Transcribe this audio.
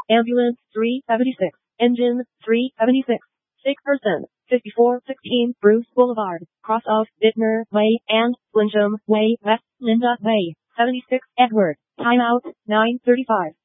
Ambulance 376. Engine 376. Sick person 5416 Bruce Boulevard, cross of Bittner Way and Blenheim Way, West Linda Way, 76 Edward. Timeout 9:35.